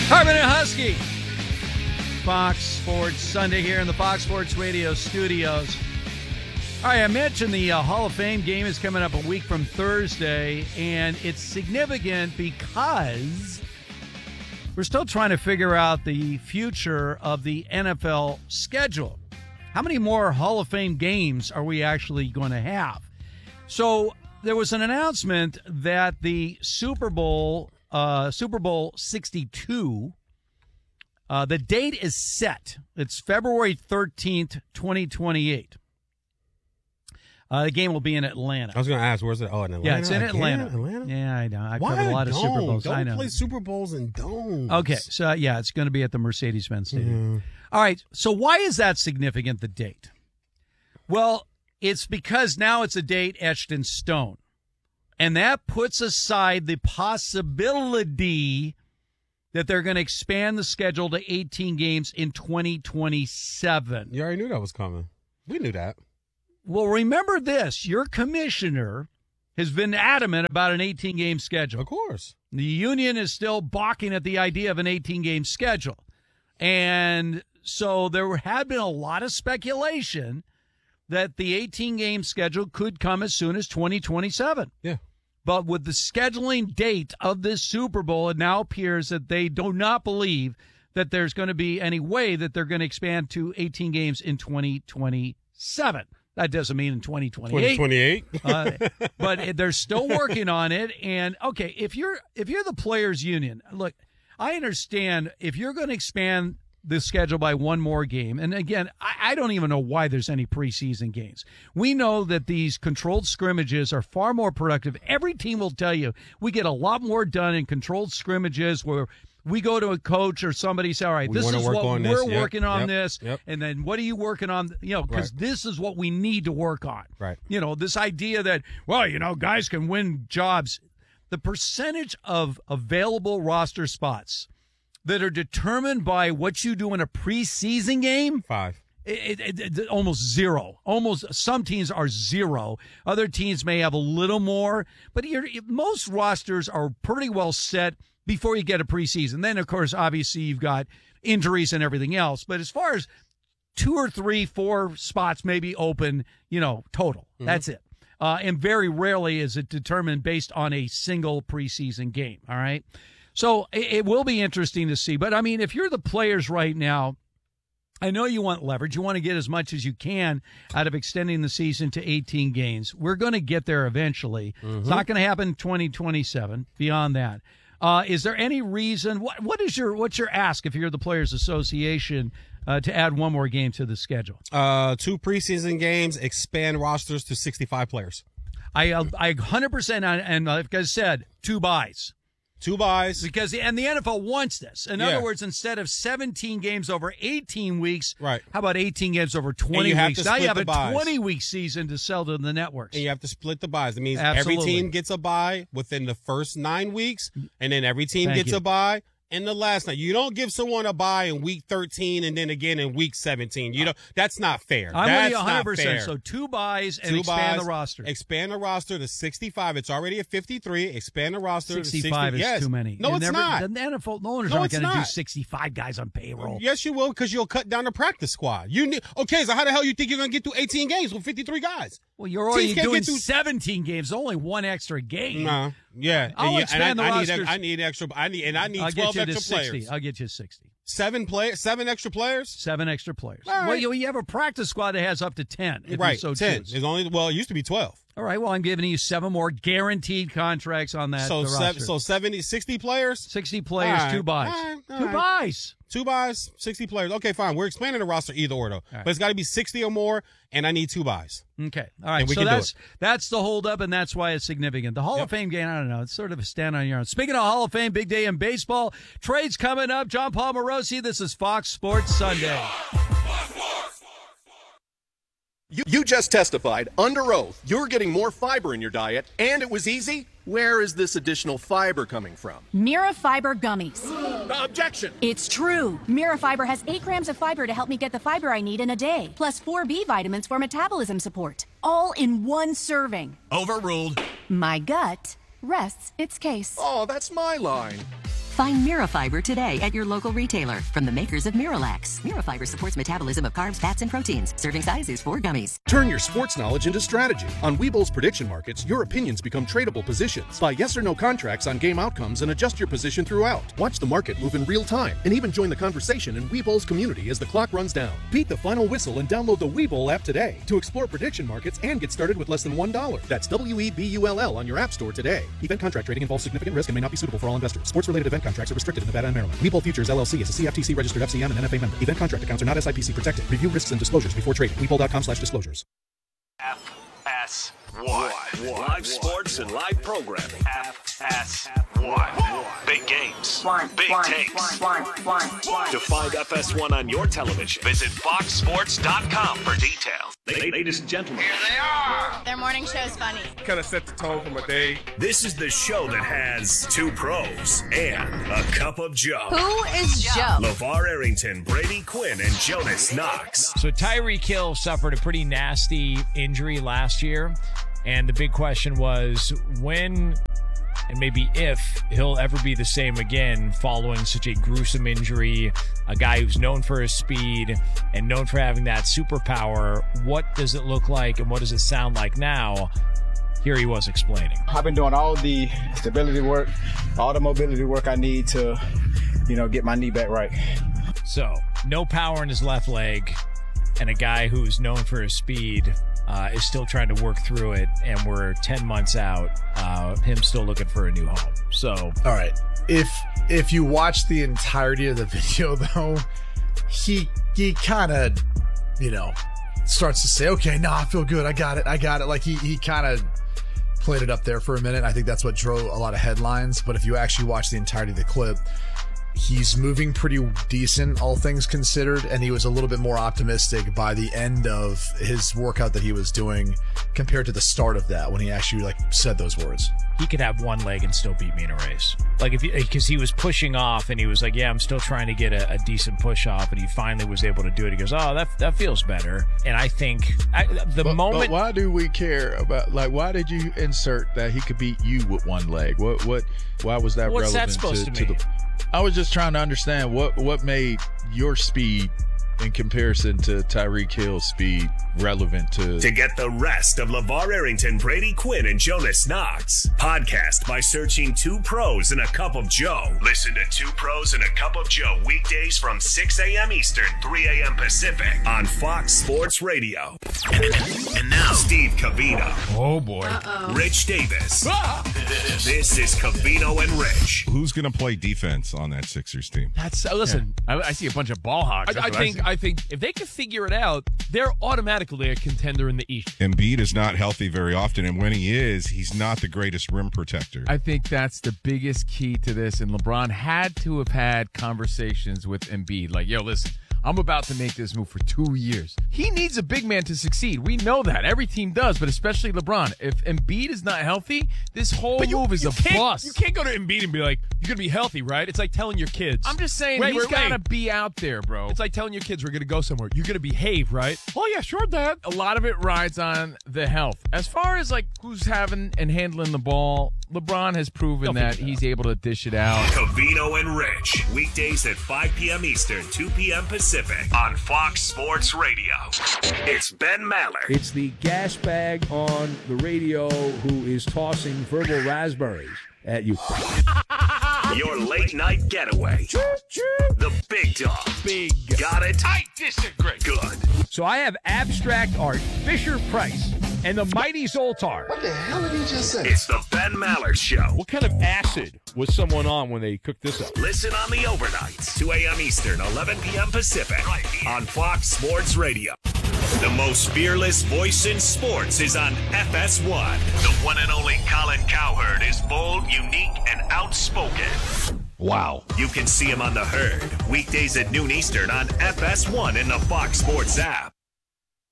Harmon and Husky. Fox Sports Sunday here in the Fox Sports Radio studios. All right, I mentioned the Hall of Fame game is coming up a week from Thursday, and it's significant because we're still trying to figure out the future of the NFL schedule. How many more Hall of Fame games are we actually going to have? So there was an announcement that the Super Bowl 62, the date is set. It's February 13th, 2028. The game will be in Atlanta. I was going to ask, where's it? Oh, in Atlanta? Yeah, it's in Atlanta. Atlanta? Yeah, I know. I Why covered a lot of Super Bowls. Don't I know. play Super Bowls in domes. Okay, so yeah, it's going to be at the Mercedes-Benz Stadium. All right, so why is that significant, the date? Well, it's because now it's a date etched in stone. And that puts aside the possibility that they're going to expand the schedule to 18 games in 2027. You already knew that was coming. We knew that. Well, remember this. Your commissioner has been adamant about an 18-game schedule. Of course. The union is still balking at the idea of an 18-game schedule. And so there had been a lot of speculation that the 18-game schedule could come as soon as 2027. Yeah. But with the scheduling date of this Super Bowl, it now appears that they do not believe that there's going to be any way that they're going to expand to 18 games in 2027. That doesn't mean in 2028. 2028. But they're still working on it. And, okay, if you're the players' union, look, I understand if you're going to expand the schedule by one more game. And again, I don't even know why there's any preseason games. We know that these controlled scrimmages are far more productive. Every team will tell you we get a lot more done in controlled scrimmages where we go to a coach or somebody say, all right, this is what we're working on this. Yep. And then what are you working on? Because this is what we need to work on. Right. This idea that, well, guys can win jobs. The percentage of available roster spots that are determined by what you do in a preseason game? 5. It almost zero. Almost some teams are zero. Other teams may have a little more, but most rosters are pretty well set before you get a preseason. Then, of course, obviously you've got injuries and everything else. But as far as 2 or 3, 4 spots maybe open, total. Mm-hmm. That's it. And very rarely is it determined based on a single preseason game. All right. So it will be interesting to see. But, I mean, if you're the players right now, I know you want leverage. You want to get as much as you can out of extending the season to 18 games. We're going to get there eventually. Mm-hmm. It's not going to happen in 2027. Beyond that, is there any reason? What's your ask if you're the Players Association to add one more game to the schedule? 2 preseason games, expand rosters to 65 players. I 100% and like I said, 2 buys. 2 buys. Because the NFL wants this. In other words, instead of 17 games over 18 weeks, right. How about 18 games over 20 weeks? Now you have a 20-week season to sell to the networks. And you have to split the buys. It means Absolutely. Every team gets a buy within the first 9 weeks, and then every team gets a buy in the last night. You don't give someone a buy in week 13 and then again in week 17. That's not fair. I'm with you 100%. Not fair. So 2 buys and expand the roster. Expand the roster to 65. It's already at 53. Expand the roster to 65 is too many. No, it's not. The NFL owners aren't going to do 65 guys on payroll. Yes, you will, because you'll cut down the practice squad. Okay, so how the hell you think you're going to get through 18 games with 53 guys? Well, you're already doing 17 games. Only 1 extra game. No. Yeah. I'll expand the rosters. I need 12 extra players. I'll get you 60. 7 extra players? 7 extra players. Right. Well, you have a practice squad that has up to 10. Right, so 10. Choose. It used to be 12. All right, well, I'm giving you 7 more guaranteed contracts on that. So 60 players? 60 players, right. 2 buys. All 2 right. buys. 2 buys, 60 players. Okay, fine. We're expanding the roster either or, though. Right. But it's got to be 60 or more, and I need 2 buys. Okay. All right. So that's the holdup, and that's why it's significant. The Hall of Fame game, I don't know. It's sort of a stand on your own. Speaking of Hall of Fame, big day in baseball. Trades coming up. John Paul Morosi, this is Fox Sports Sunday. You just testified under oath you're getting more fiber in your diet, and it was easy. Where is this additional fiber coming from? Mira Fiber Gummies. Objection! It's true. Mira Fiber has 8 grams of fiber to help me get the fiber I need in a day, plus 4 B vitamins for metabolism support, all in one serving. Overruled. My gut rests its case. Oh, that's my line. Find Mirafiber today at your local retailer from the makers of Miralax. Mirafiber supports metabolism of carbs, fats, and proteins. Serving size is 4 gummies. Turn your sports knowledge into strategy. On Webull's prediction markets, your opinions become tradable positions. Buy yes or no contracts on game outcomes and adjust your position throughout. Watch the market move in real time and even join the conversation in Webull's community as the clock runs down. Beat the final whistle and download the Webull app today to explore prediction markets and get started with less than $1. That's WEBULL on your app store today. Event contract trading involves significant risk and may not be suitable for all investors. Sports-related event contracts are restricted in Nevada and Maryland. Webull Futures LLC is a CFTC registered FCM and NFA member. Event contract accounts are not SIPC protected. Review risks and disclosures before trading. Webull.com/disclosures. FS1. Live sports and live programming. FS1. Big games. Big takes. To find FS1 on your television, visit foxsports.com for details. Ladies and gentlemen. Here they are. Their morning show's funny. Kind of set the tone for my day. This is the show that has 2 pros and a cup of Joe. Who is Joe? LeVar Arrington, Brady Quinn, and Jonas Knox. So Tyreek Hill suffered a pretty nasty injury last year. And the big question was when and maybe if he'll ever be the same again following such a gruesome injury, a guy who's known for his speed and known for having that superpower. What does it look like and what does it sound like now? Here he was explaining. I've been doing all the stability work, all the mobility work I need to, get my knee back right. So, no power in his left leg, and a guy who's known for his speed is still trying to work through it, and we're 10 months out, him still looking for a new home. So, all right, if you watch the entirety of the video, though, he kind of, starts to say, okay, no, I feel good, I got it. Like he kind of played it up there for a minute. I think that's what drove a lot of headlines. But if you actually watch the entirety of the clip, he's moving pretty decent, all things considered, and he was a little bit more optimistic by the end of his workout that he was doing compared to the start of that when he actually said those words. He could have one leg and still beat me in a race. Because he was pushing off and he was like, yeah, I'm still trying to get a decent push off, and he finally was able to do it. He goes, oh, that feels better. And I think moment. But why do we care about, why did you insert that he could beat you with one leg? Why was that relevant? What's that supposed to mean? I was just trying to understand what made your speed in comparison to Tyreek Hill's speed relevant to get the rest of LeVar Arrington, Brady Quinn, and Jonas Knox. Podcast by searching 2 Pros and a Cup of Joe. Listen to 2 Pros and a Cup of Joe weekdays from 6 a.m. Eastern, 3 a.m. Pacific on Fox Sports Radio. And now, Steve Covino. Oh, boy. Rich Davis. This is Covino and Rich. Who's going to play defense on that Sixers team? Listen, I see a bunch of ball hogs. I think if they can figure it out, they're automatically a contender in the East. Embiid is not healthy very often, and when he is, he's not the greatest rim protector. I think that's the biggest key to this, and LeBron had to have had conversations with Embiid. Yo, listen, I'm about to make this move for 2 years. He needs a big man to succeed. We know that. Every team does, but especially LeBron. If Embiid is not healthy, this whole move is a bust. You can't go to Embiid and be like, you're going to be healthy, right? It's like telling your kids. I'm just saying he's got to be out there, bro. It's like telling your kids we're going to go somewhere. You're going to behave, right? Oh, yeah, sure, Dad. A lot of it rides on the health. As far as who's having and handling the ball, LeBron has proven that he's able to dish it out. Covino and Rich, weekdays at 5 p.m. Eastern, 2 p.m. Pacific on Fox Sports Radio. It's Ben Maller. It's the gas bag on the radio who is tossing verbal raspberries at you. Your late night getaway. The big dog. Big. Got it? I disagree. Good. So I have abstract art, Fisher-Price, and the Mighty Zoltar. What the hell did he just say? It's the Ben Maller Show. What kind of acid was someone on when they cooked this up? Listen on the overnights, 2 a.m. Eastern, 11 p.m. Pacific, right here on Fox Sports Radio. The most fearless voice in sports is on FS1. The one and only Colin Cowherd is bold, unique, and outspoken. Wow. You can see him on The Herd, weekdays at noon Eastern on FS1 in the Fox Sports app.